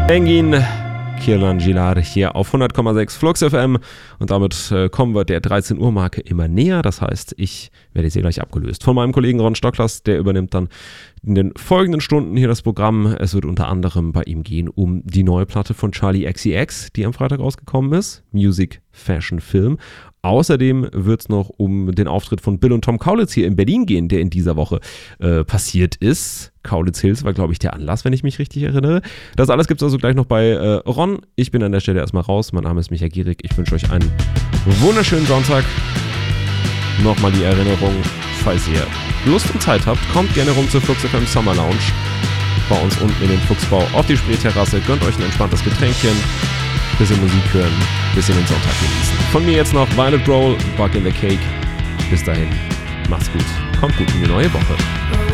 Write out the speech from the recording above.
Engin Kirlan Gilar hier auf 100,6 Flux FM und damit kommen wir der 13 Uhr Marke immer näher. Das heißt, ich werde jetzt hier gleich abgelöst von meinem Kollegen Ron Stocklers, der übernimmt dann in den folgenden Stunden hier das Programm. Es wird unter anderem bei ihm gehen um die neue Platte von Charli XCX, die am Freitag rausgekommen ist, Music, Fashion, Film. Außerdem wird es noch um den Auftritt von Bill und Tom Kaulitz hier in Berlin gehen, der in dieser Woche passiert ist. Kaulitz Hills war, glaube ich, der Anlass, wenn ich mich richtig erinnere. Das alles gibt es also gleich noch bei Ron. Ich bin an der Stelle erstmal raus. Mein Name ist Micha Gierig. Ich wünsche euch einen wunderschönen Sonntag. Nochmal die Erinnerung, falls ihr Lust und Zeit habt, kommt gerne rum zur Flux FM Summer Lounge. Bei uns unten in den Fuchsbau auf die Spreeterrasse. Gönnt euch ein entspanntes Getränkchen. Bisschen Musik hören, bisschen den Sonntag genießen. Von mir jetzt noch Violet Roll, Bug in the Cake. Bis dahin, macht's gut, kommt gut in die neue Woche.